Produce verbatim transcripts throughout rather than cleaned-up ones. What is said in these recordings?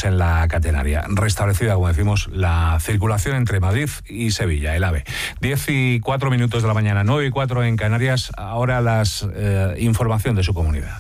en la catenaria. Restablecida, como decimos, la circulación entre Madrid y Sevilla, el AVE. diez y cuatro minutos de la mañana, nueve y cuatro en Canarias. Ahora las eh, información de su comunidad.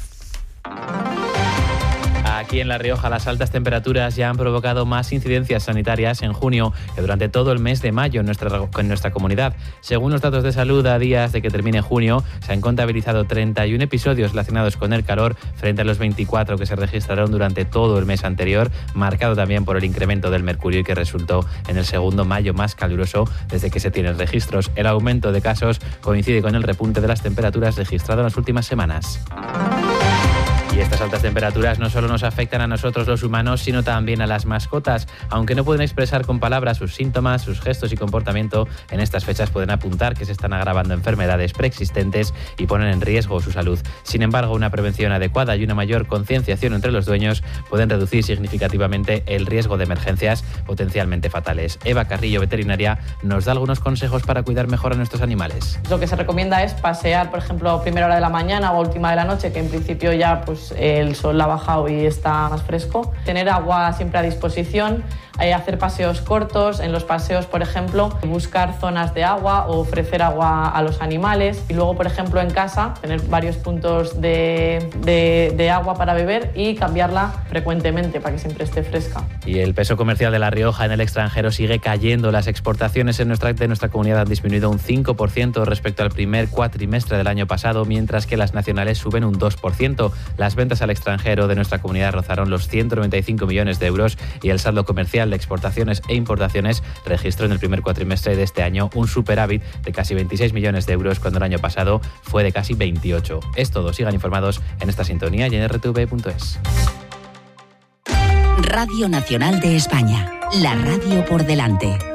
Aquí en La Rioja las altas temperaturas ya han provocado más incidencias sanitarias en junio que durante todo el mes de mayo en nuestra, en nuestra comunidad. Según los datos de salud, a días de que termine junio, se han contabilizado treinta y uno episodios relacionados con el calor frente a los veinticuatro que se registraron durante todo el mes anterior, marcado también por el incremento del mercurio y que resultó en el segundo mayo más caluroso desde que se tienen registros. El aumento de casos coincide con el repunte de las temperaturas registrado en las últimas semanas. Y estas altas temperaturas no solo nos afectan a nosotros los humanos, sino también a las mascotas. Aunque no pueden expresar con palabras sus síntomas, sus gestos y comportamiento, en estas fechas pueden apuntar que se están agravando enfermedades preexistentes y ponen en riesgo su salud. Sin embargo, una prevención adecuada y una mayor concienciación entre los dueños pueden reducir significativamente el riesgo de emergencias potencialmente fatales. Eva Carrillo, veterinaria, nos da algunos consejos para cuidar mejor a nuestros animales. Lo que se recomienda es pasear, por ejemplo, a primera hora de la mañana o a última de la noche, que en principio ya pues el sol ha bajado y está más fresco. Tener agua siempre a disposición, eh, hacer paseos cortos. En los paseos, por ejemplo, buscar zonas de agua o ofrecer agua a los animales. Y luego, por ejemplo, en casa, tener varios puntos de, de, de agua para beber y cambiarla frecuentemente para que siempre esté fresca. Y el peso comercial de La Rioja en el extranjero sigue cayendo. Las exportaciones en nuestra, de nuestra comunidad han disminuido un cinco por ciento respecto al primer cuatrimestre del año pasado, mientras que las nacionales suben un dos por ciento. Las ventas al extranjero de nuestra comunidad rozaron los ciento noventa y cinco millones de euros y el saldo comercial de exportaciones e importaciones registró en el primer cuatrimestre de este año un superávit de casi veintiséis millones de euros cuando el año pasado fue de casi veintiocho. Es todo. Sigan informados en esta sintonía y en r t v punto es. Radio Nacional de España. La radio por delante.